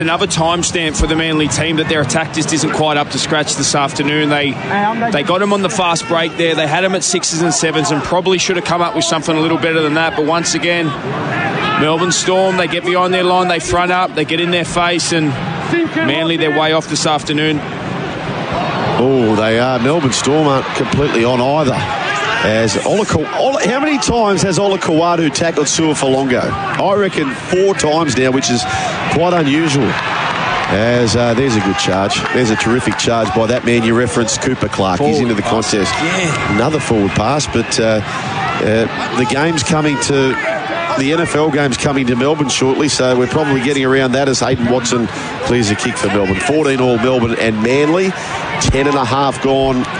Another timestamp for the Manly team that their attack just isn't quite up to scratch this afternoon. They got him on the fast break there. They had him at 6s and 7s and probably should have come up with something a little better than that. But once again, Melbourne Storm, they get behind their line, they front up, they get in their face, and Manly, they're way off this afternoon. Oh, they are. Melbourne Storm aren't completely on either. As how many times has Ola Kawadu tackled Su'a-Folongo? I reckon 4 times now, which is quite unusual. As there's a good charge. There's a terrific charge by that man you referenced, Cooper Clark. Forward. He's into the contest. Yeah. Another forward pass, but the game's coming to... The NFL game's coming to Melbourne shortly, so we're probably getting around that as Hayden Watson clears a kick for Melbourne. 14 all Melbourne and Manly. 10.5 gone